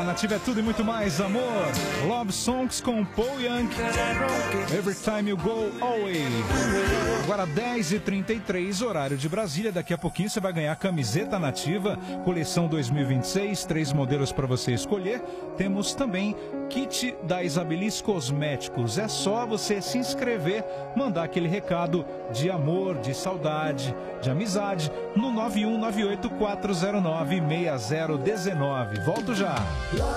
Nativa é tudo e muito mais, amor. Love Songs com Paul Young. Every Time You Go Away. Agora 10h33, horário de Brasília. Daqui a pouquinho você vai ganhar camiseta Nativa, coleção 2026, 3 modelos para você escolher. Temos também kit da Isabilis Cosméticos. É só você se inscrever, mandar aquele recado de amor, de saudade, de amizade no 9198-409-6019. Volto já.